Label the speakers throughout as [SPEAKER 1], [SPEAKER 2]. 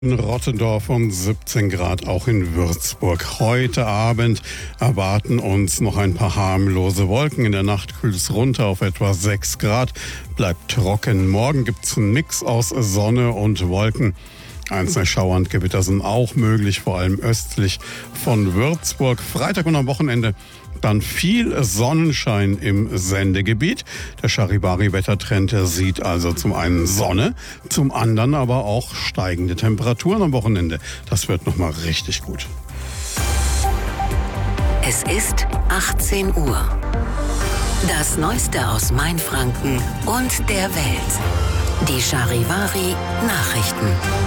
[SPEAKER 1] In Rottendorf und 17 Grad auch in Würzburg. Heute Abend erwarten uns noch ein paar harmlose Wolken. In der Nacht kühlt es runter auf etwa 6 Grad. Bleibt trocken. Morgen gibt es einen Mix aus Sonne und Wolken. Einzelne Schauer und Gewitter sind auch möglich, vor allem östlich von Würzburg. Freitag und am Wochenende dann viel Sonnenschein im Sendegebiet. Der Charivari-Wettertrend sieht also zum einen Sonne, zum anderen aber auch steigende Temperaturen am Wochenende. Das wird nochmal richtig gut.
[SPEAKER 2] Es ist 18 Uhr. Das Neueste aus Mainfranken und der Welt. Die Charivari Nachrichten.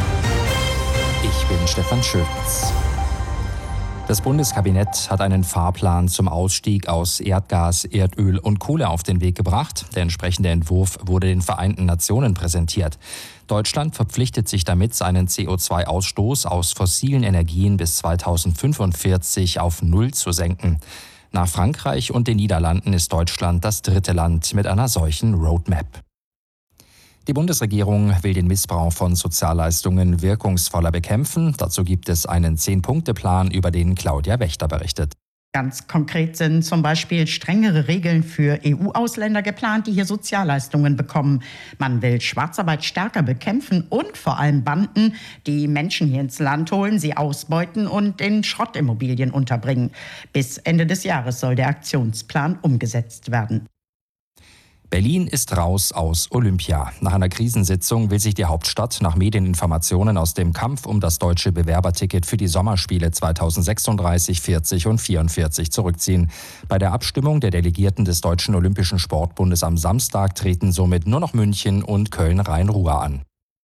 [SPEAKER 3] Ich bin Stefan Schöpitz. Das Bundeskabinett hat einen Fahrplan zum Ausstieg aus Erdgas, Erdöl und Kohle auf den Weg gebracht. Der entsprechende Entwurf wurde den Vereinten Nationen präsentiert. Deutschland verpflichtet sich damit, seinen CO2-Ausstoß aus fossilen Energien bis 2045 auf Null zu senken. Nach Frankreich und den Niederlanden ist Deutschland das dritte Land mit einer solchen Roadmap. Die Bundesregierung will den Missbrauch von Sozialleistungen wirkungsvoller bekämpfen. Dazu gibt es einen 10-Punkte-Plan, über den Claudia Wächter berichtet.
[SPEAKER 4] Ganz konkret sind zum Beispiel strengere Regeln für EU-Ausländer geplant, die hier Sozialleistungen bekommen. Man will Schwarzarbeit stärker bekämpfen und vor allem Banden, die Menschen hier ins Land holen, sie ausbeuten und in Schrottimmobilien unterbringen. Bis Ende des Jahres soll der Aktionsplan umgesetzt werden.
[SPEAKER 3] Berlin ist raus aus Olympia. Nach einer Krisensitzung will sich die Hauptstadt nach Medieninformationen aus dem Kampf um das deutsche Bewerberticket für die Sommerspiele 2036, 40 und 44 zurückziehen. Bei der Abstimmung der Delegierten des Deutschen Olympischen Sportbundes am Samstag treten somit nur noch München und Köln-Rhein-Ruhr an.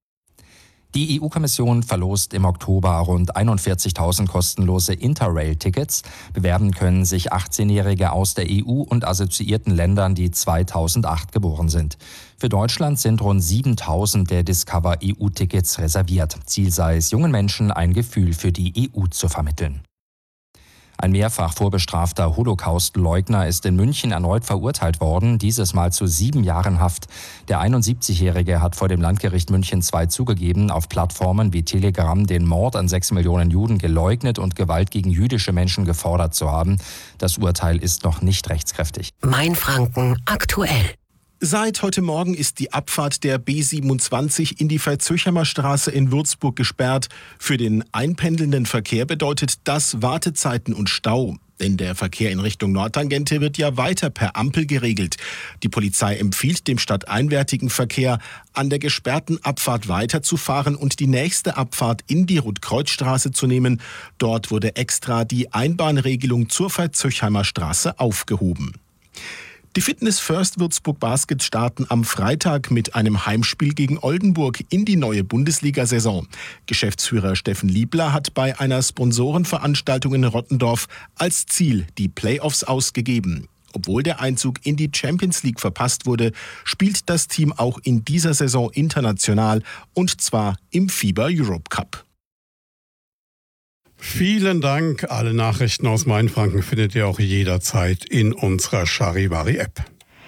[SPEAKER 3] Die EU-Kommission verlost im Oktober rund 41.000 kostenlose Interrail-Tickets. Bewerben können sich 18-Jährige aus der EU und assoziierten Ländern, die 2008 geboren sind. Für Deutschland sind rund 7.000 der Discover-EU-Tickets reserviert. Ziel sei es, jungen Menschen ein Gefühl für die EU zu vermitteln. Ein mehrfach vorbestrafter Holocaust-Leugner ist in München erneut verurteilt worden, dieses Mal zu 7 Jahren Haft. Der 71-Jährige hat vor dem Landgericht München II zugegeben, auf Plattformen wie Telegram den Mord an 6 Millionen Juden geleugnet und Gewalt gegen jüdische Menschen gefordert zu haben. Das Urteil ist noch nicht rechtskräftig.
[SPEAKER 2] Mainfranken aktuell.
[SPEAKER 5] Seit heute Morgen ist die Abfahrt der B27 in die Veitshöchheimer Straße in Würzburg gesperrt. Für den einpendelnden Verkehr bedeutet das Wartezeiten und Stau. Denn der Verkehr in Richtung Nordtangente wird ja weiter per Ampel geregelt. Die Polizei empfiehlt dem stadteinwärtigen Verkehr, an der gesperrten Abfahrt weiterzufahren und die nächste Abfahrt in die Rotkreuzstraße zu nehmen. Dort wurde extra die Einbahnregelung zur Veitshöchheimer Straße aufgehoben. Die Fitness First Würzburg Basket starten am Freitag mit einem Heimspiel gegen Oldenburg in die neue Bundesliga-Saison. Geschäftsführer Steffen Liebler hat bei einer Sponsorenveranstaltung in Rottendorf als Ziel die Playoffs ausgegeben. Obwohl der Einzug in die Champions League verpasst wurde, spielt das Team auch in dieser Saison international und zwar im FIBA Europe Cup.
[SPEAKER 1] Vielen Dank. Alle Nachrichten aus Mainfranken findet ihr auch jederzeit in unserer Charivari-App.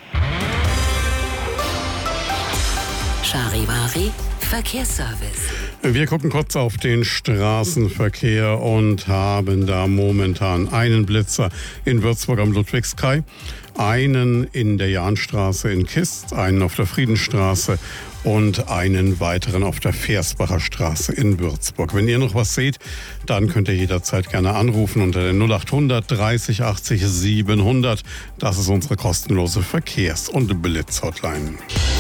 [SPEAKER 2] Charivari Verkehrsservice.
[SPEAKER 1] Wir gucken kurz auf den Straßenverkehr und haben da momentan einen Blitzer in Würzburg am Ludwigskai, einen in der Jahnstraße in Kist, einen auf der Friedenstraße und einen weiteren auf der Versbacher Straße in Würzburg. Wenn ihr noch was seht, dann könnt ihr jederzeit gerne anrufen unter der 0800 30 80 700. Das ist unsere kostenlose Verkehrs- und Blitz-Hotline.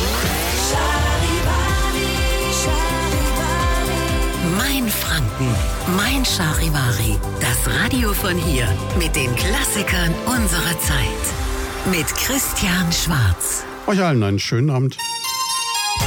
[SPEAKER 2] Mainfranken, Mein Charivari. Das Radio von hier mit den Klassikern unserer Zeit. Mit Christian Schwarz.
[SPEAKER 1] Euch allen einen schönen Abend.